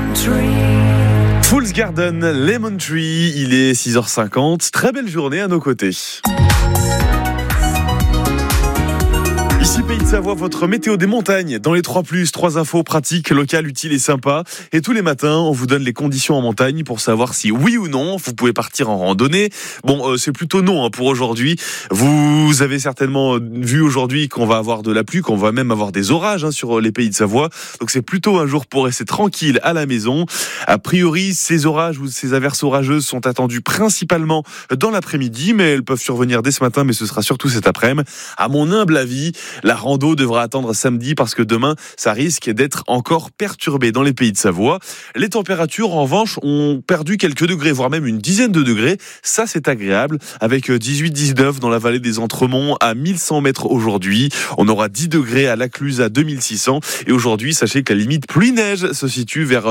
Fool's Garden, Lemon Tree, il est 6h50, très belle journée à nos côtés. Ici Pays de Savoie, votre météo des montagnes. Dans les 3+, 3 infos pratiques, locales, utiles et sympas. Et tous les matins, on vous donne les conditions en montagne pour savoir si oui ou non, vous pouvez partir en randonnée. Bon, c'est plutôt non pour aujourd'hui. Vous avez certainement vu aujourd'hui qu'on va avoir de la pluie, qu'on va même avoir des orages sur les Pays de Savoie. Donc c'est plutôt un jour pour rester tranquille à la maison. A priori, ces orages ou ces averses orageuses sont attendues principalement dans l'après-midi, mais elles peuvent survenir dès ce matin, mais ce sera surtout cet après-midi. À mon humble avis, la rando devra attendre samedi parce que demain, ça risque d'être encore perturbé dans les Pays de Savoie. Les températures, en revanche, ont perdu quelques degrés, voire même une dizaine de degrés. Ça, c'est agréable, avec 18-19 dans la vallée des Entremonts à 1100 mètres aujourd'hui. On aura 10 degrés à Lacluse à 2600. Et aujourd'hui, sachez que la limite pluie-neige se situe vers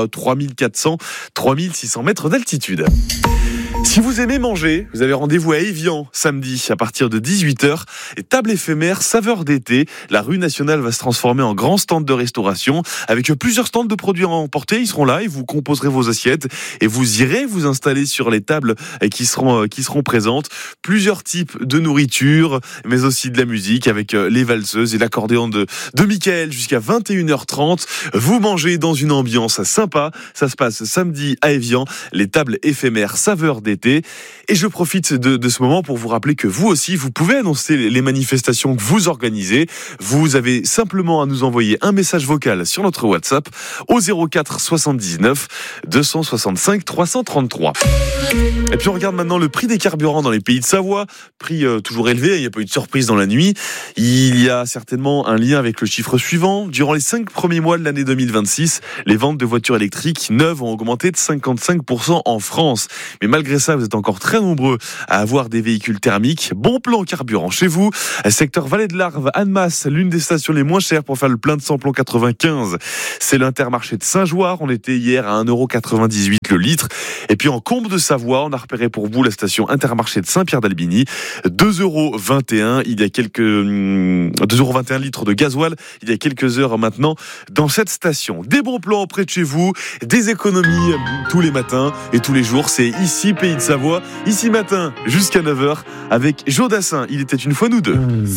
3400-3600 mètres d'altitude. Si vous aimez manger, vous avez rendez-vous à Évian samedi à partir de 18h. Et table éphémère saveur d'été. La rue nationale va se transformer en grand stand de restauration avec plusieurs stands de produits à emporter. Ils seront là et vous composerez vos assiettes et vous irez vous installer sur les tables qui seront présentes. Plusieurs types de nourriture, mais aussi de la musique avec les valseuses et l'accordéon de Michael jusqu'à 21h30. Vous mangez dans une ambiance sympa. Ça se passe samedi à Évian. Les tables éphémères saveur d'été. Et je profite de ce moment pour vous rappeler que vous aussi, vous pouvez annoncer les manifestations que vous organisez. Vous avez simplement à nous envoyer un message vocal sur notre WhatsApp au 04 79 265 333. Et puis on regarde maintenant le prix des carburants dans les Pays de Savoie. Prix toujours élevé, il n'y a pas eu de surprise dans la nuit. Il y a certainement un lien avec le chiffre suivant. Durant les 5 premiers mois de l'année 2026, les ventes de voitures électriques neuves ont augmenté de 55% en France. Mais malgré ça, vous êtes encore très nombreux à avoir des véhicules thermiques. Bon plan carburant chez vous. Secteur Vallée de l'Arve, Annemasse, l'une des stations les moins chères pour faire le plein de samplon 95. C'est l'Intermarché de Saint-Joire. On était hier à 1,98€ le litre. Et puis en Combe de Savoie, on a repéré pour vous la station Intermarché de Saint-Pierre-d'Albigny. 2,21€. Il y a 2,21€ litres de gasoil. Il y a quelques heures maintenant dans cette station. Des bons plans près de chez vous. Des économies tous les matins et tous les jours. C'est ici Pays de Savoie. Ici matin jusqu'à 9h avec Joe Dassin. Il était une fois nous deux.